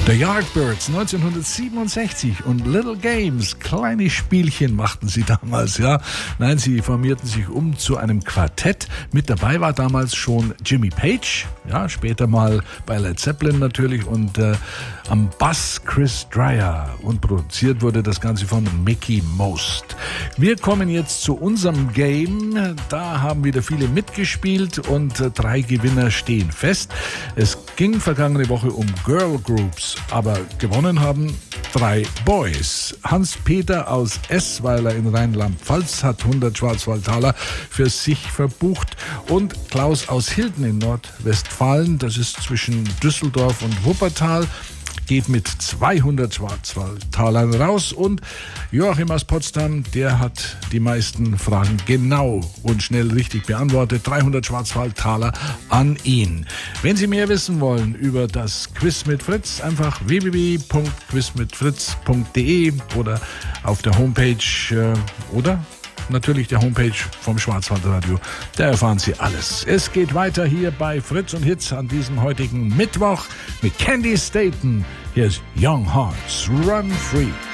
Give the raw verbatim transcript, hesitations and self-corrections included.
The Yardbirds neunzehnhundertsiebenundsechzig und Little Games, kleine Spielchen machten sie damals, ja. Nein, sie formierten sich um zu einem Quartett. Mit dabei war damals schon Jimmy Page, ja, später mal bei Led Zeppelin natürlich, und äh, am Bass Chris Dreyer, und produziert wurde das Ganze von Mickie Most. Wir kommen jetzt zu unserem Game. Da haben wieder viele mitgespielt und äh, drei Gewinner stehen fest. Es ging vergangene Woche um Girl Groups, aber gewonnen haben drei Boys. Hans-Peter aus Essweiler in Rheinland-Pfalz hat hundert Schwarzwaldtaler für sich verbucht, und Klaus aus Hilden in Nordwestfalen, das ist zwischen Düsseldorf und Wuppertal, geht mit zweihundert Schwarzwaldtalern raus, und Joachim aus Potsdam, der hat die meisten Fragen genau und schnell richtig beantwortet. dreihundert Schwarzwaldtaler an ihn. Wenn Sie mehr wissen wollen über das Quiz mit Fritz, einfach w w w punkt quiz mit fritz punkt d e oder auf der Homepage äh, oder natürlich der Homepage vom Schwarzwaldradio. Da erfahren Sie alles. Es geht weiter hier bei Fritz und Hits an diesem heutigen Mittwoch mit Candy Staton. Hier ist Young Hearts Run Free.